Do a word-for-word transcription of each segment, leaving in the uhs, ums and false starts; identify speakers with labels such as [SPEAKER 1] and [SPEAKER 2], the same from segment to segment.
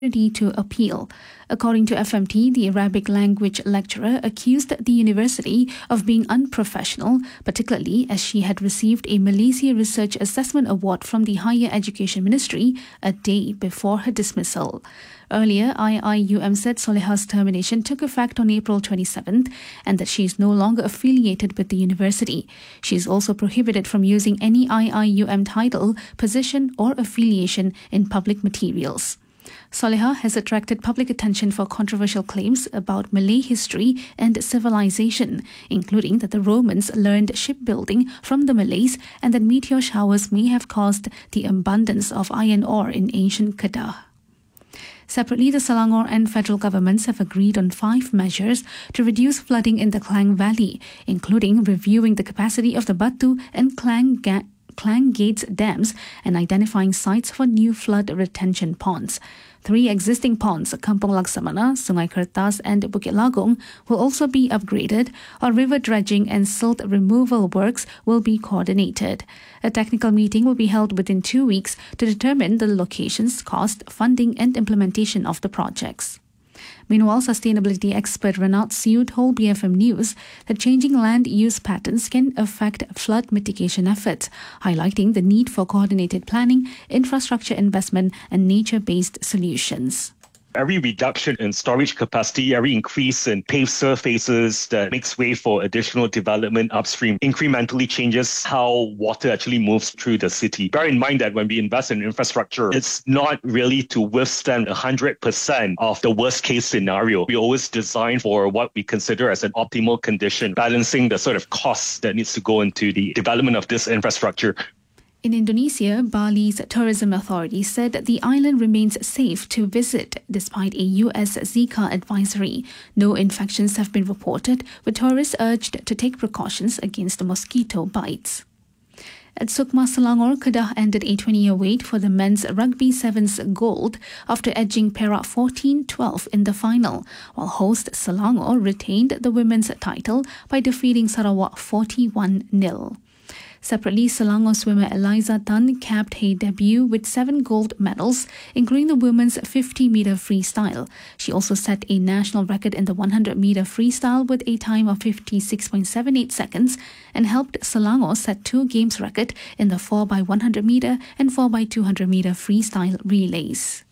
[SPEAKER 1] to appeal. According to F M T, the Arabic language lecturer accused the university of being unprofessional, particularly as she had received a Malaysia Research Assessment Award from the Higher Education Ministry a day before her dismissal. Earlier, I I U M said Soleha's termination took effect on April twenty-seventh and that she is no longer affiliated with the university. She is also prohibited from using any I I U M title, position or affiliation in public materials. Soleha has attracted public attention for controversial claims about Malay history and civilization, including that the Romans learned shipbuilding from the Malays and that meteor showers may have caused the abundance of iron ore in ancient Kedah. Separately, the Selangor and federal governments have agreed on five measures to reduce flooding in the Klang Valley, including reviewing the capacity of the Batu and Klang Ga- Klang Gates dams and identifying sites for new flood retention ponds. Three existing ponds, Kampung Laksamana, Sungai Kertas and Bukit Lagong, will also be upgraded, while river dredging and silt removal works will be coordinated. A technical meeting will be held within two weeks to determine the locations, cost, funding and implementation of the projects. Meanwhile, sustainability expert Renaud Siu told B F M News that changing land use patterns can affect flood mitigation efforts, highlighting the need for coordinated planning, infrastructure investment, and nature-based solutions.
[SPEAKER 2] Every reduction in storage capacity, every increase in paved surfaces that makes way for additional development upstream incrementally changes how water actually moves through the city. Bear in mind that when we invest in infrastructure, it's not really to withstand one hundred percent of the worst case scenario. We always design for what we consider as an optimal condition, balancing the sort of costs that needs to go into the development of this infrastructure.
[SPEAKER 1] In Indonesia, Bali's tourism authority said the island remains safe to visit despite a U S Zika advisory. No infections have been reported, with tourists urged to take precautions against mosquito bites. At Sukma Selangor, Kedah ended a twenty-year wait for the men's rugby sevens gold after edging Perak fourteen twelve in the final, while host Selangor retained the women's title by defeating Sarawak forty-one nil. Separately, Selangor swimmer Eliza Tan capped her debut with seven gold medals, including the women's fifty metre freestyle. She also set a national record in the one hundred metre freestyle with a time of fifty-six point seven eight seconds and helped Selangor set two games record in the four by one hundred metre and four by two hundred metre freestyle relays.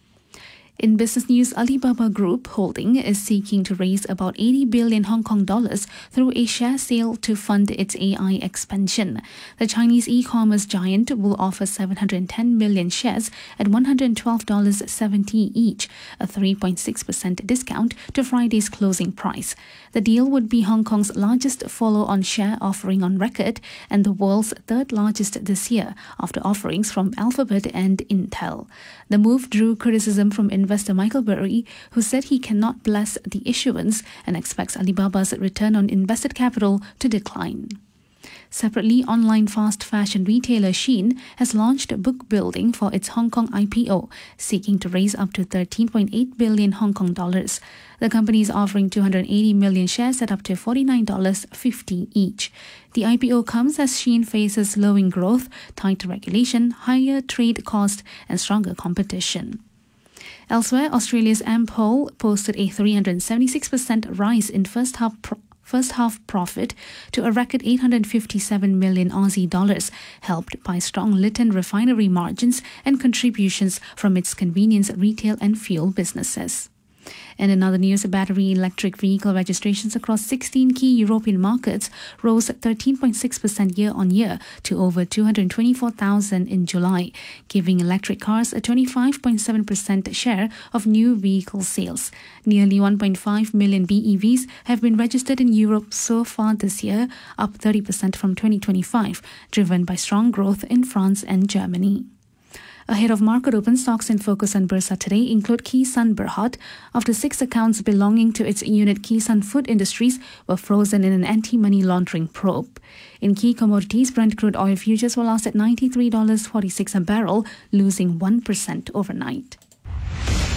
[SPEAKER 1] In business news, Alibaba Group Holding is seeking to raise about eighty billion Hong Kong dollars through a share sale to fund its A I expansion. The Chinese e-commerce giant will offer seven hundred ten million shares at one hundred twelve dollars seventy each, a three point six percent discount to Friday's closing price. The deal would be Hong Kong's largest follow-on share offering on record and the world's third largest this year, after offerings from Alphabet and Intel. The move drew criticism from investor Michael Burry, who said he cannot bless the issuance and expects Alibaba's return on invested capital to decline. Separately, online fast fashion retailer Shein has launched book building for its Hong Kong I P O, seeking to raise up to thirteen point eight billion Hong Kong dollars. The company is offering two hundred eighty million shares at up to forty-nine dollars fifty each. The I P O comes as Shein faces slowing growth, tighter regulation, higher trade cost, and stronger competition. Elsewhere, Australia's Ampol posted a three hundred seventy-six percent rise in first half pro- first half profit to a record eight hundred fifty-seven million Aussie dollars, helped by strong Lytton refinery margins and contributions from its convenience retail and fuel businesses. And in other news, battery electric vehicle registrations across sixteen key European markets rose thirteen point six percent year-on-year to over two hundred twenty-four thousand in July, giving electric cars a twenty-five point seven percent share of new vehicle sales. Nearly one point five million B E Vs have been registered in Europe so far this year, up thirty percent from twenty twenty-five, driven by strong growth in France and Germany. Ahead of market open, stocks in focus on Bursa today include Kisan Berhad, after six accounts belonging to its unit Kisan Food Industries were frozen in an anti-money laundering probe. In key commodities, Brent crude oil futures were lost at ninety-three dollars forty-six a barrel, losing one percent overnight.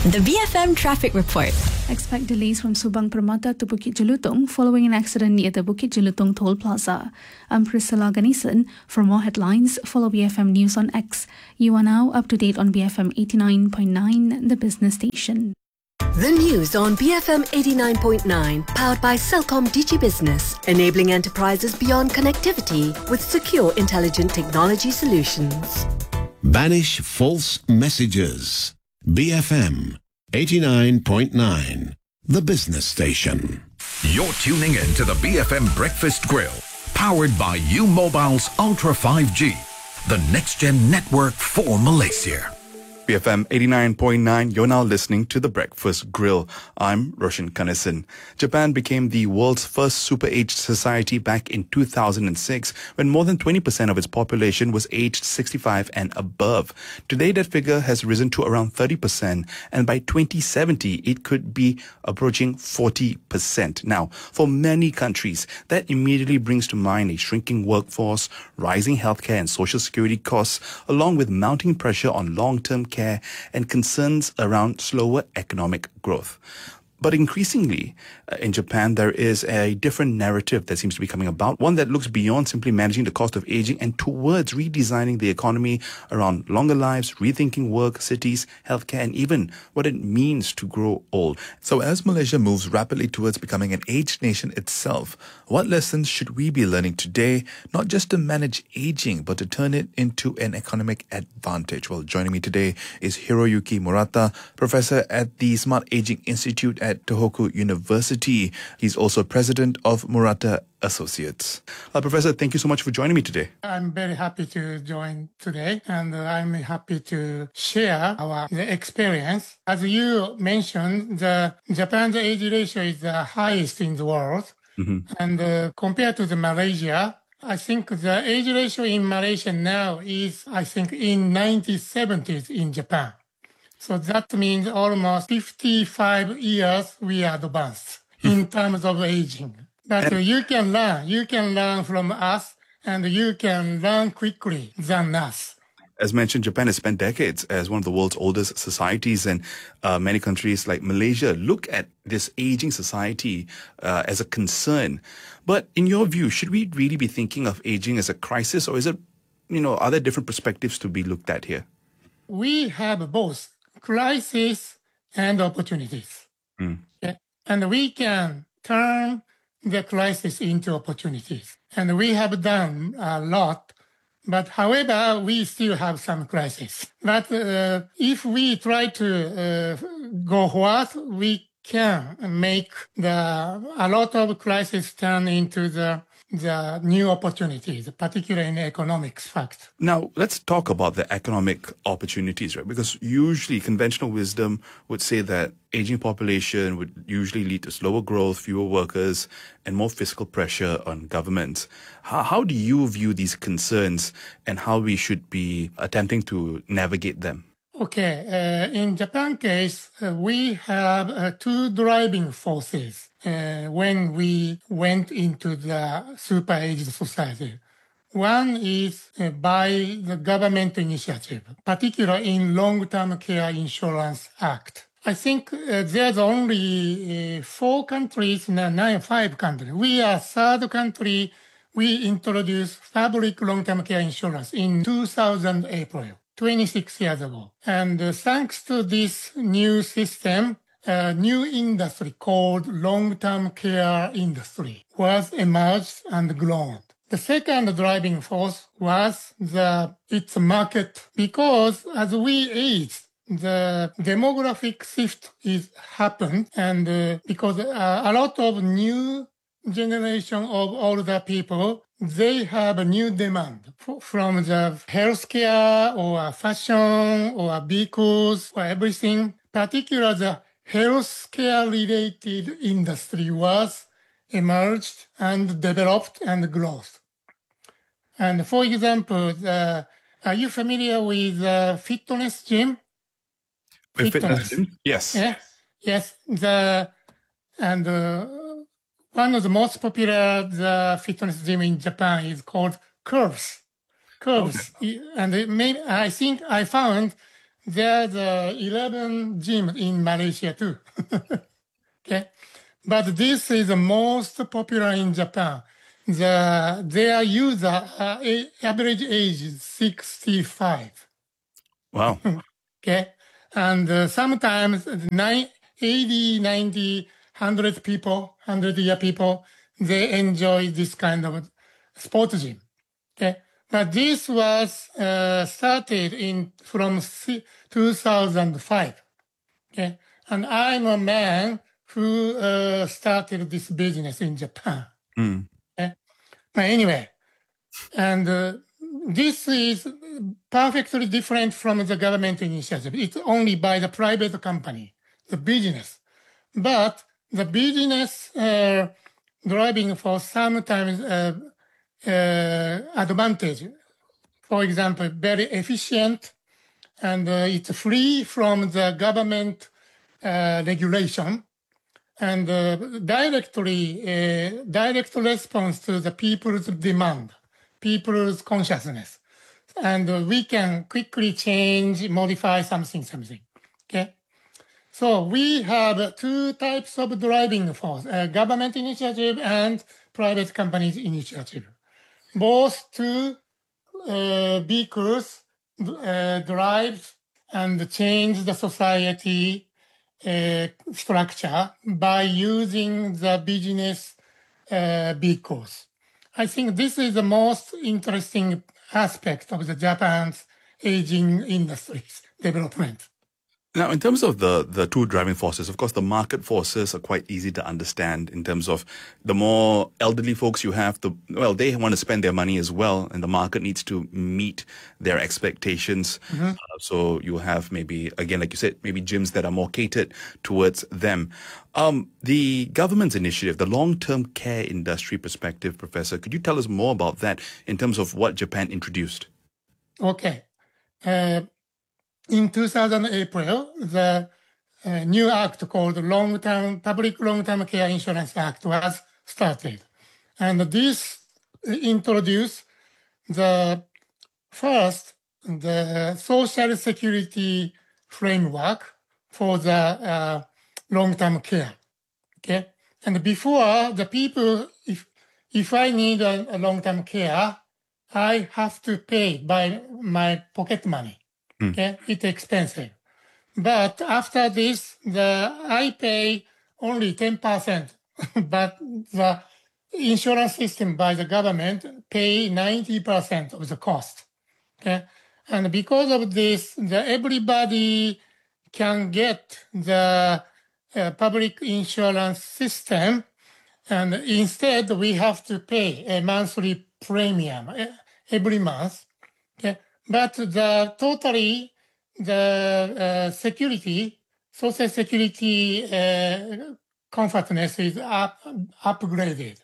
[SPEAKER 3] The B F M Traffic Report.
[SPEAKER 1] Expect delays from Subang Permata to Bukit Jelutong following an accident near the Bukit Jelutong Toll Plaza. I'm Priscilla Ganesan. For more headlines, follow B F M News on X. You are now up to date on B F M eighty-nine point nine, the business station.
[SPEAKER 4] The news on B F M eighty-nine point nine, powered by Celcom Digi Business, enabling enterprises beyond connectivity with secure, intelligent technology solutions.
[SPEAKER 5] Banish false messages. B F M eighty-nine point nine, the business station.
[SPEAKER 6] You're tuning in to the B F M Breakfast Grill, powered by U-Mobile's Ultra five G, the next-gen network for Malaysia.
[SPEAKER 7] B F M eighty-nine point nine, you're now listening to The Breakfast Grill. I'm Roshan Kanesan. Japan became the world's first super-aged society back in two thousand six, when more than twenty percent of its population was aged sixty-five and above. Today, that figure has risen to around thirty percent, and by twenty seventy, it could be approaching forty percent. Now, for many countries, that immediately brings to mind a shrinking workforce, rising healthcare and social security costs, along with mounting pressure on long-term care and concerns around slower economic growth. But increasingly, uh, in Japan, there is a different narrative that seems to be coming about, one that looks beyond simply managing the cost of aging and towards redesigning the economy around longer lives, rethinking work, cities, healthcare, and even what it means to grow old.
[SPEAKER 8] So as Malaysia moves rapidly towards becoming an aged nation itself, what lessons should we be learning today, not just to manage aging, but to turn it into an economic advantage? Well, joining me today is Hiroyuki Murata, professor at the Smart Aging Institute at at Tohoku University. He's also president of Murata Associates. Uh, Professor, thank you so much for joining me today.
[SPEAKER 9] I'm very happy to join today, and I'm happy to share our the experience. As you mentioned, the Japan's age ratio is the highest in the world, mm-hmm. and uh, compared to the Malaysia, I think the age ratio in Malaysia now is, I think, in nineteen seventies in Japan. So that means almost fifty-five years we are advanced in terms of aging. But you can learn. You can learn from us, and you can learn quickly than us.
[SPEAKER 7] As mentioned, Japan has spent decades as one of the world's oldest societies, and uh, many countries like Malaysia look at this aging society uh, as a concern. But in your view, should we really be thinking of aging as a crisis, or is it, you know, are there different perspectives to be looked at here?
[SPEAKER 9] We have both crisis and opportunities. Mm. Yeah. And we can turn the crisis into opportunities. And we have done a lot. But however, we still have some crisis. But uh, if we try to uh, go forward, we can make the a lot of crisis turn into the the new opportunities, particularly in economics fact.
[SPEAKER 7] Now, let's talk about the economic opportunities, right? Because usually conventional wisdom would say that aging population would usually lead to slower growth, fewer workers, and more fiscal pressure on governments. How, how do you view these concerns and how we should be attempting to navigate them?
[SPEAKER 9] Okay, uh, in Japan case, uh, we have uh, two driving forces uh, when we went into the super-aged society. One is uh, by the government initiative, particularly in Long-Term Care Insurance Act. I think uh, there's only uh, four countries, no, nine, five countries. We are third country. We introduced public long-term care insurance in two thousand April. twenty-six years ago. And uh, thanks to this new system, a new industry called long-term care industry was emerged and grown. The second driving force was the its market, because as we age, the demographic shift is happened, and uh, because uh, a lot of new generation of older people, they have a new demand from the healthcare or fashion or vehicles or everything. Particularly the healthcare-related industry was emerged and developed and growth. And for example, the, are you familiar with the fitness gym?
[SPEAKER 7] With fitness gym? Yes.
[SPEAKER 9] Yeah. Yes. The and uh, one of the most popular the fitness gym in Japan is called Curves. Curves. Okay. And it made, I think I found there's uh, eleven gyms in Malaysia too. Okay, but this is the most popular in Japan. The their user uh, a- average age is sixty-five.
[SPEAKER 7] Wow.
[SPEAKER 9] Okay, and uh, sometimes nine, eighty, ninety, one hundred people, one hundred year people, they enjoy this kind of sport gym. Okay, but this was uh, started in from si- two thousand five. Okay, and I'm a man who uh, started this business in Japan.
[SPEAKER 7] Mm.
[SPEAKER 9] Okay? But anyway, and uh, this is perfectly different from the government initiative. It's only by the private company, the business. But the business uh, driving for sometimes uh, uh, advantage. For example, very efficient, and uh, it's free from the government uh, regulation, and uh, directly uh, direct response to the people's demand, people's consciousness, and uh, we can quickly change, modify something, something. Okay. So we have two types of driving force: uh, government initiative and private companies initiative. Both two uh, vehicles uh, drive and change the society uh, structure by using the business uh, vehicles. I think this is the most interesting aspect of the Japan's aging industries development.
[SPEAKER 7] Now, in terms of the, the two driving forces, of course, the market forces are quite easy to understand in terms of the more elderly folks you have, the well, they want to spend their money as well, and the market needs to meet their expectations. Mm-hmm. Uh, so you have maybe, again, like you said, maybe gyms that are more catered towards them. Um, the government's initiative, the long-term care industry perspective, Professor, could you tell us more about that in terms of what Japan introduced?
[SPEAKER 9] Okay. Uh, In two thousand April, the uh, new act called Long-Term Public Long-Term Care Insurance Act was started. And this introduced the first, the social security framework for the uh, long-term care. Okay. And before, the people, if, if I need a, a long-term care, I have to pay by my pocket money. Okay, it's expensive. But after this, the I pay only ten percent, but the insurance system by the government pay ninety percent of the cost. Okay, and because of this, the everybody can get the uh, public insurance system, and instead we have to pay a monthly premium every month. Okay. But the totally, the uh, security, social security uh, comfortness is up, upgraded.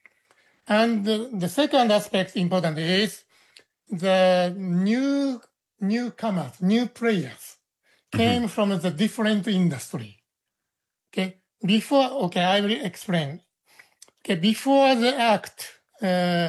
[SPEAKER 9] And the, the second aspect important is the new newcomers, new players came mm-hmm. from the different industry. Okay, before, okay, I will explain. Okay, before the act, uh,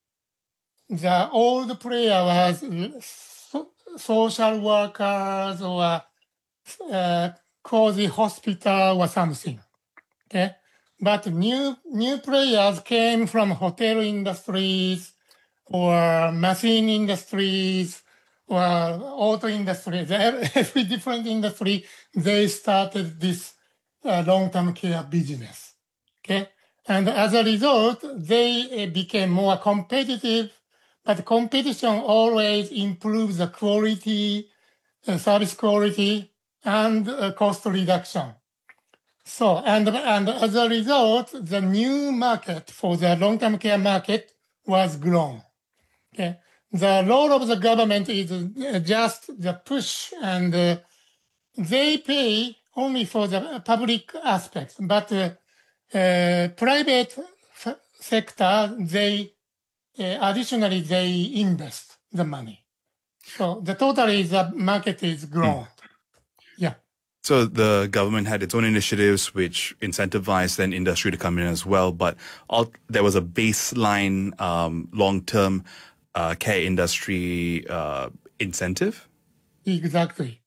[SPEAKER 9] the old player was so, social workers or uh, cozy hospital or something. Okay, but new new players came from hotel industries or machine industries or auto industries. Every different industry, they started this uh, long-term care business. Okay, and as a result, they uh, became more competitive. But competition always improves the quality, uh, service quality, and uh, cost reduction. So, and, and as a result, the new market for the long-term care market was grown. Okay. The role of the government is uh, just the push, and uh, they pay only for the public aspects, but uh, uh, private f- sector, they Uh, additionally, they invest the money. So the total is the market is grown. Mm. Yeah.
[SPEAKER 7] So the government had its own initiatives which incentivized then industry to come in as well. But all, there was a baseline um, long-term uh, care industry uh, incentive?
[SPEAKER 9] Exactly.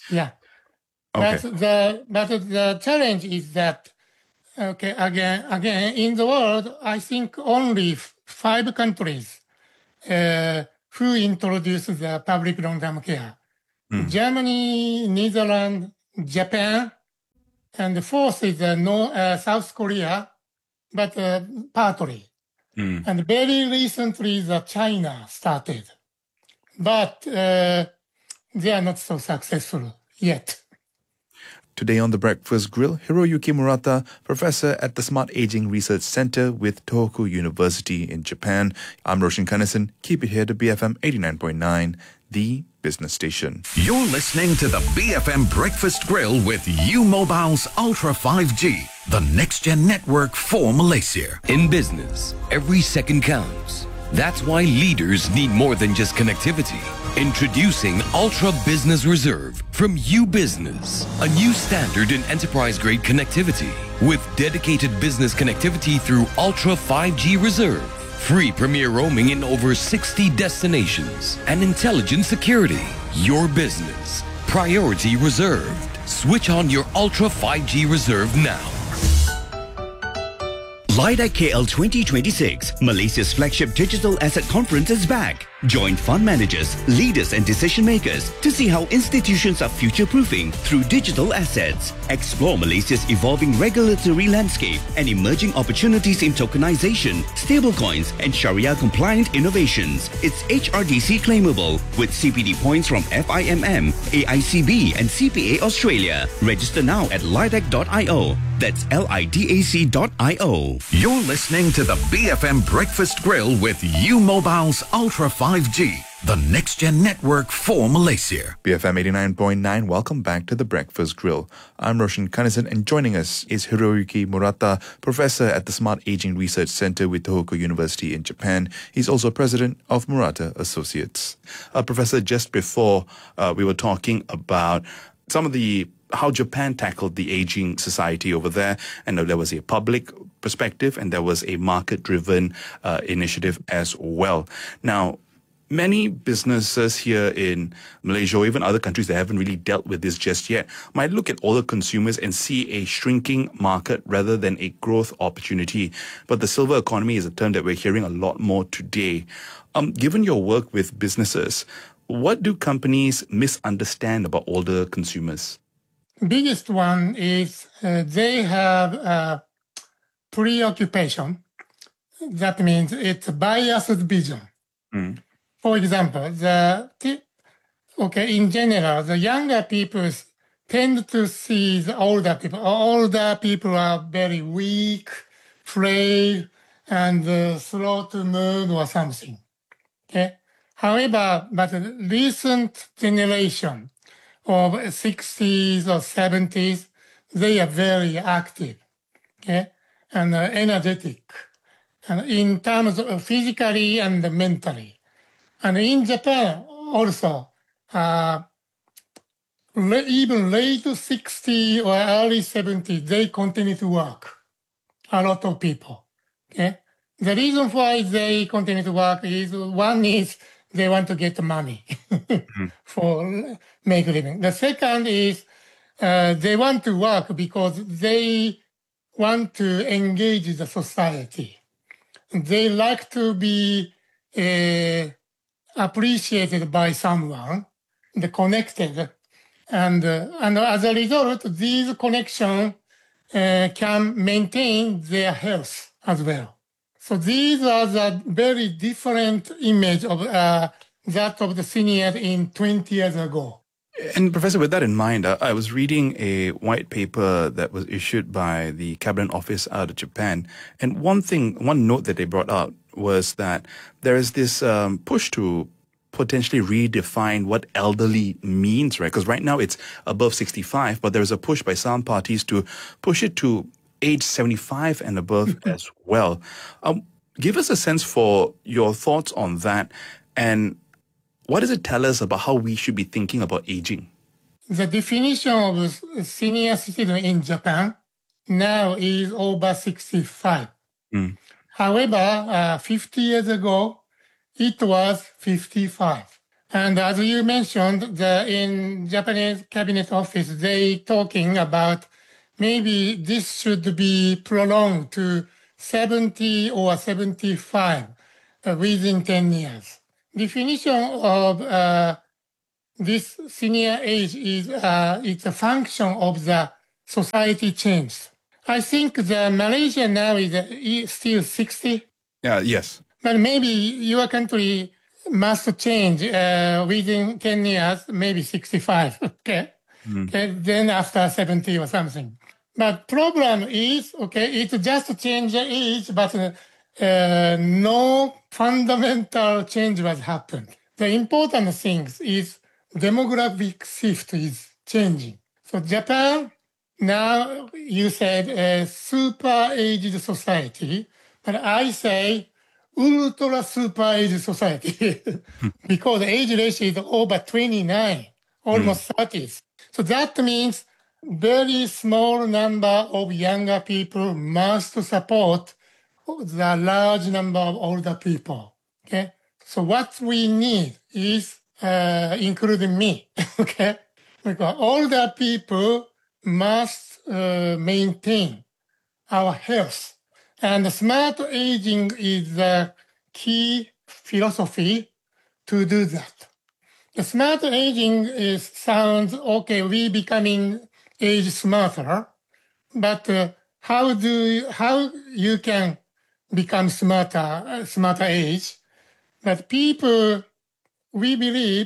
[SPEAKER 9] Yeah.
[SPEAKER 8] Okay.
[SPEAKER 9] But the but the challenge is that okay again again in the world I think only f- five countries uh, who introduced the public long-term care:
[SPEAKER 8] Mm.
[SPEAKER 9] Germany, Netherlands, Japan, and the fourth is uh, no, uh, South Korea, but uh, partly.
[SPEAKER 8] Mm.
[SPEAKER 9] And very recently, the China started, but uh, they are not so successful yet.
[SPEAKER 8] Today on The Breakfast Grill, Hiroyuki Murata, professor at the Smart Aging Research Center with Tohoku University in Japan. I'm Roshan Kanison. Keep it here to B F M eighty-nine point nine, the business station.
[SPEAKER 6] You're listening to the B F M Breakfast Grill with U-Mobile's Ultra five G, the next-gen network for Malaysia.
[SPEAKER 10] In business, every second counts. That's why leaders need more than just connectivity. Introducing Ultra Business Reserve from U-Business, a new standard in enterprise-grade connectivity with dedicated business connectivity through Ultra five G Reserve, free premier roaming in over sixty destinations, and intelligent security. Your business, priority reserved. Switch on your Ultra five G Reserve now.
[SPEAKER 11] LIDAC K L twenty twenty-six, Malaysia's flagship digital asset conference is back. Join fund managers, leaders and decision makers to see how institutions are future-proofing through digital assets. Explore Malaysia's evolving regulatory landscape and emerging opportunities in tokenization, stablecoins and Sharia-compliant innovations. It's H R D C claimable with C P D points from F I M M, A I C B and C P A Australia. Register now at lidac dot i o. That's L I D A C dot I O.
[SPEAKER 6] You're listening to the B F M Breakfast Grill with U-Mobile's Ultra five G, the next-gen network for Malaysia.
[SPEAKER 8] B F M eighty-nine point nine, welcome back to The Breakfast Grill. I'm Roshan Kanison, and joining us is Hiroyuki Murata, professor at the Smart Aging Research Center with Tohoku University in Japan. He's also president of Murata Associates. Uh, Professor, just before uh, we were talking about some of the how Japan tackled the aging society over there, and there was a public perspective and there was a market-driven uh, initiative as well. Now, many businesses here in Malaysia or even other countries that haven't really dealt with this just yet might look at older consumers and see a shrinking market rather than a growth opportunity. But the silver economy is a term that we're hearing a lot more today. Um, given your work with businesses, what do companies misunderstand about older consumers?
[SPEAKER 9] Biggest one is uh, they have a preoccupation. That means it's a biased vision.
[SPEAKER 8] Mm.
[SPEAKER 9] For example, the okay in general, the younger people tend to see the older people. Older people are very weak, frail, and uh, slow to move or something. Okay. However, but the recent generation of sixties or seventies, they are very active, okay, and uh, energetic, and in terms of physically and mentally. And in Japan also, uh, even late sixties or early seventies, they continue to work. A lot of people, okay. The reason why they continue to work is one is they want to get money mm. for make a living. The second is uh, they want to work because they want to engage the society. They like to be uh, appreciated by someone, the connected, and uh, and as a result, these connections uh, can maintain their health as well. So these are the very different image of uh, that of the senior in twenty years ago.
[SPEAKER 8] And Professor, with that in mind, uh, I was reading a white paper that was issued by the Cabinet Office out of Japan. And one thing, one note that they brought out was that there is this um, push to potentially redefine what elderly means, right? Because right now it's above sixty-five, but there is a push by some parties to push it to age seventy-five and above as well. Um, give us a sense for your thoughts on that, and what does it tell us about how we should be thinking about aging?
[SPEAKER 9] The definition of senior citizen in Japan now is over sixty-five. Mm. However, uh, fifty years ago, it was fifty-five. And as you mentioned, the, in Japanese Cabinet Office, they talking about maybe this should be prolonged to seventy or seventy-five uh, within ten years. Definition of uh, this senior age is uh, it's a function of the society change. I think the Malaysia now is uh, still sixty.
[SPEAKER 7] Yeah, yes.
[SPEAKER 9] But maybe your country must change uh, within ten years, maybe sixty-five. Okay?
[SPEAKER 7] Mm.
[SPEAKER 9] Okay, then after seventy or something. But problem is, okay, it just change the age, but uh, no fundamental change was happened. The important thing is demographic shift is changing. So Japan, now you said a super aged society, but I say ultra super aged society because age ratio is over twenty-nine, almost mm. thirty. So that means very small number of younger people must support the large number of older people. Okay, so what we need is, uh, including me, okay, because older people must uh, maintain our health, and smart aging is the key philosophy to do that. The smart aging is sounds okay. We becoming age smarter, but uh, how do you, how you can become smarter, uh, smarter age? But people, we believe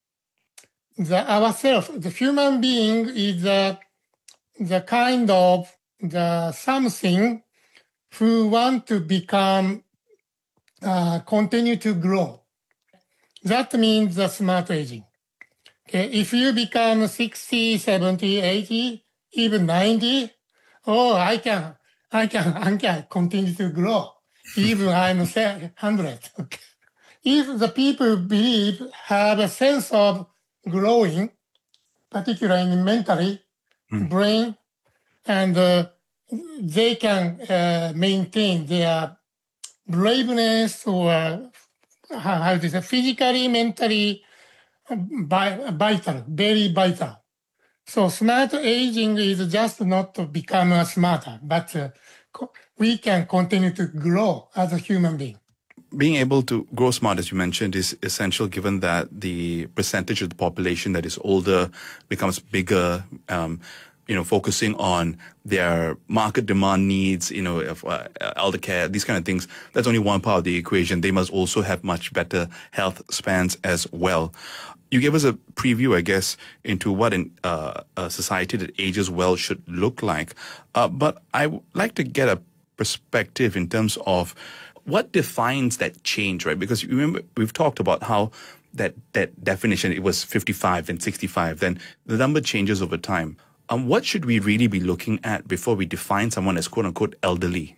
[SPEAKER 9] that ourselves, the human being, is the the kind of the something who want to become uh, continue to grow. That means the smart aging. Okay, if you become sixty, seventy, eighty, even ninety, oh, I can, I can, I can continue to grow. Even I'm one hundred. Okay. If the people believe, have a sense of growing, particularly mentally, mm. brain, and uh, they can uh, maintain their braveness or how, how to say, physically, mentally, vital, very vital. So smart aging is just not to become smarter, but uh, we can continue to grow as a human being.
[SPEAKER 7] Being able to grow smart, as you mentioned, is essential given that the percentage of the population that is older becomes bigger, um, you know, focusing on their market demand needs, you know, of, uh, elder care, these kind of things. That's only one part of the equation. They must also have much better health spans as well. You gave us a preview, I guess, into what an, uh, a society that ages well should look like. Uh, but I would like to get a perspective in terms of what defines that change, right? Because you remember, we've talked about how that, that definition, it was fifty-five and sixty-five, then the number changes over time. Um, what should we really be looking at before we define someone as quote-unquote elderly?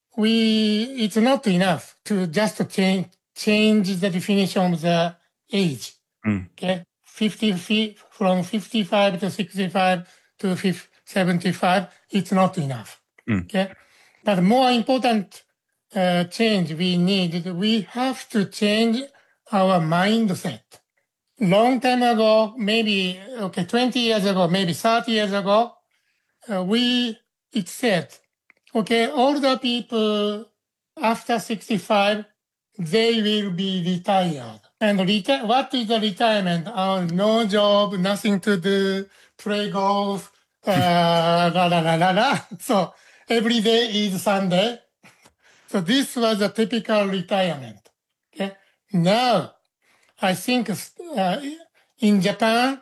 [SPEAKER 9] We, it's not enough to just change, change the definition of the age. Mm. Okay, fifty, from fifty-five to sixty-five to seventy-five, it's not enough. Mm. Okay, but more important uh, change we need, we have to change our mindset. Long time ago, maybe okay, twenty years ago, maybe thirty years ago, uh, we it said, okay, older people after sixty-five, they will be retired. And reti- what is the retirement? Oh, no job, nothing to do, play golf, uh, la, la, la, la, la. So every day is Sunday. So this was a typical retirement. Okay. Now, I think uh, in Japan,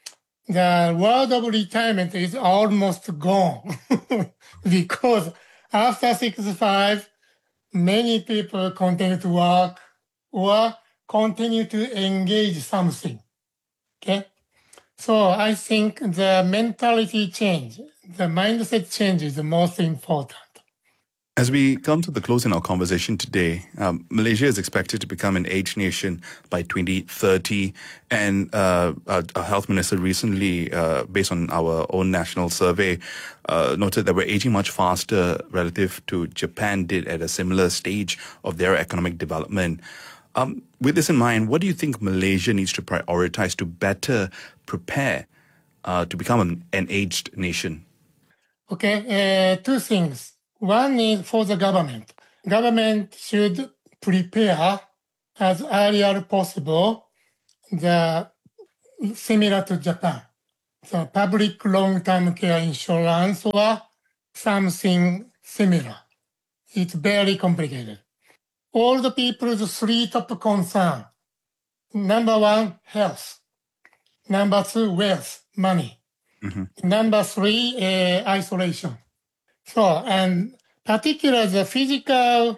[SPEAKER 9] the word of retirement is almost gone because after sixty-five, many people continue to work or continue to engage something. Okay? So I think the mentality change, the mindset change is the most important.
[SPEAKER 7] As we come to the close in our conversation today, um, Malaysia is expected to become an age nation by twenty thirty. And uh, our, our health minister recently, uh, based on our own national survey, uh, noted that we're aging much faster relative to Japan did at a similar stage of their economic development. Um, with this in mind, what do you think Malaysia needs to prioritize to better prepare uh, to become an, an aged nation?
[SPEAKER 9] Okay, uh, two things. One is for the government. Government should prepare as early as possible the similar to Japan, the public long-term care insurance or something similar. It's very complicated. All the people's three top concern. Number one, health. Number two, wealth, money. Mm-hmm. Number three, uh, isolation. So, and particularly the physical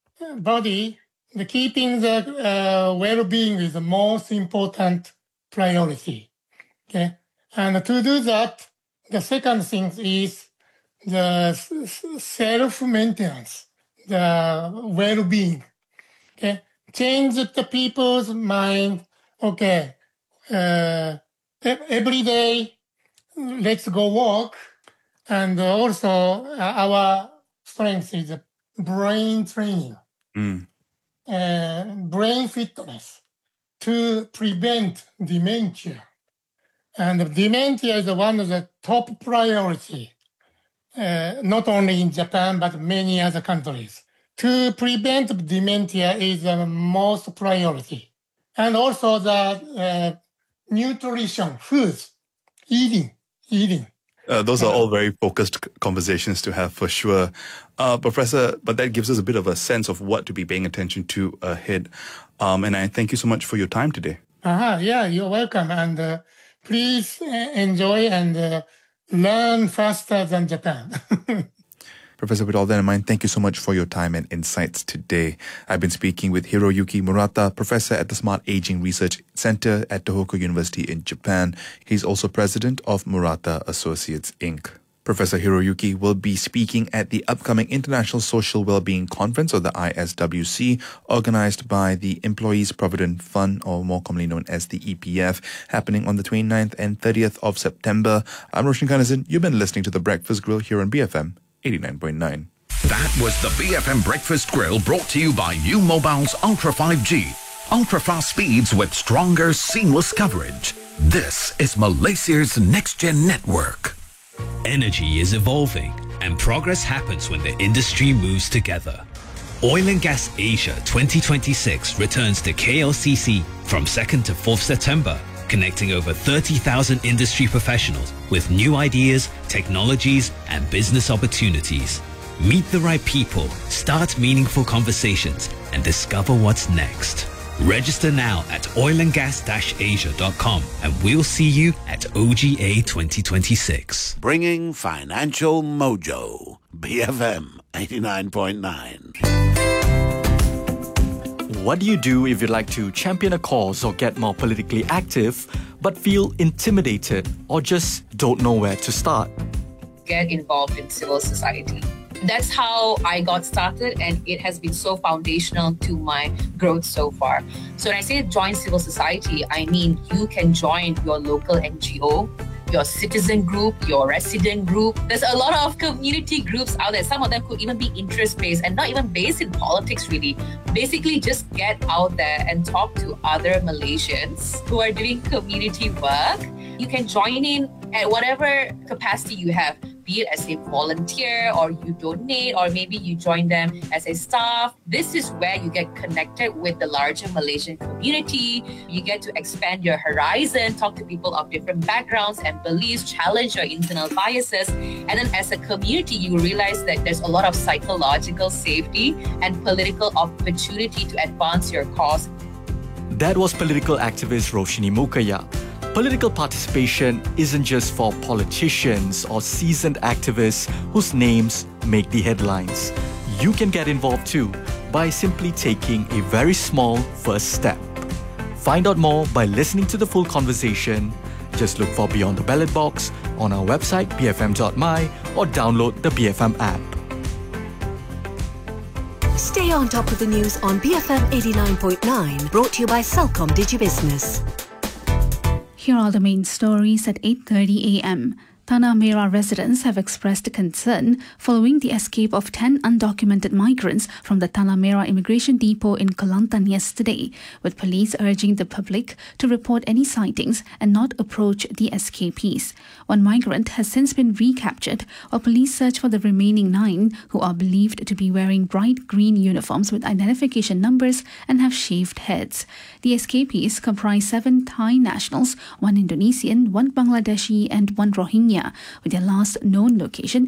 [SPEAKER 9] body, the keeping the uh, well-being is the most important priority. Okay, and to do that, the second thing is the self-maintenance, the well-being. Okay, change the people's mind. Okay, uh, every day, let's go walk. And also our strength is brain training, mm. uh, brain fitness to prevent dementia. And dementia is one of the top priority, uh, not only in Japan, but many other countries. To prevent dementia is the most priority. And also the uh, nutrition, foods, eating, eating.
[SPEAKER 7] Uh, those are all very focused conversations to have for sure. Uh, Professor, but that gives us a bit of a sense of what to be paying attention to ahead. Um, and I thank you so much for your time today.
[SPEAKER 9] Uh-huh, yeah, you're welcome. And uh, please uh, enjoy and uh, learn faster than Japan.
[SPEAKER 7] Professor, with all that in mind, thank you so much for your time and insights today. I've been speaking with Hiroyuki Murata, professor at the Smart Aging Research Center at Tohoku University in Japan. He's also president of Murata Associates, Incorporated. Professor Hiroyuki will be speaking at the upcoming International Social Wellbeing Conference, or the I S W C, organized by the Employees Provident Fund, or more commonly known as the E P F, happening on the twenty-ninth and thirtieth of September. I'm Roshan Kanasan. You've been listening to The Breakfast Grill here on B F M eighty-nine point nine.
[SPEAKER 6] That was the B F M Breakfast Grill, brought to you by U Mobile's Ultra five G. Ultra fast speeds with stronger, seamless coverage. This is Malaysia's next-gen network.
[SPEAKER 12] Energy is evolving, and progress happens when the industry moves together. Oil and Gas Asia twenty twenty-six returns to K L C C from second to fourth September, connecting over thirty thousand industry professionals with new ideas, technologies, and business opportunities. Meet the right people, start meaningful conversations, and discover what's next. Register now at oil and gas dash asia dot com, and we'll see you at O G A twenty twenty-six.
[SPEAKER 5] Bringing financial mojo. B F M eighty-nine point nine.
[SPEAKER 13] What do you do if you'd like to champion a cause or get more politically active, but feel intimidated or just don't know where to start?
[SPEAKER 14] Get involved in civil society. That's how I got started, and it has been so foundational to my growth so far. So when I say join civil society, I mean you can join your local N G O, your citizen group, your resident group. There's a lot of community groups out there. Some of them could even be interest-based and not even based in politics, really. Basically, just get out there and talk to other Malaysians who are doing community work. You can join in at whatever capacity you have, be it as a volunteer, or you donate, or maybe you join them as a staff. This is where you get connected with the larger Malaysian community. You get to expand your horizon, talk to people of different backgrounds and beliefs, challenge your internal biases. And then as a community, you realize that there's a lot of psychological safety and political opportunity to advance your cause.
[SPEAKER 13] That was political activist Roshini Mukaya. Political participation isn't just for politicians or seasoned activists whose names make the headlines. You can get involved too by simply taking a very small first step. Find out more by listening to the full conversation. Just look for Beyond the Ballot Box on our website b f m dot m y or download the B F M app.
[SPEAKER 4] Stay on top of the news on B F M eighty-nine point nine, brought to you by Celcom DigiBusiness.
[SPEAKER 1] Here are the main stories at eight thirty a m. Tanah Merah residents have expressed concern following the escape of ten undocumented migrants from the Tanah Merah immigration depot in Kelantan yesterday, with police urging the public to report any sightings and not approach the escapees. One migrant has since been recaptured, while police search for the remaining nine, who are believed to be wearing bright green uniforms with identification numbers and have shaved heads. The escapees comprise seven Thai nationals, one Indonesian, one Bangladeshi and one Rohingya, with their last known location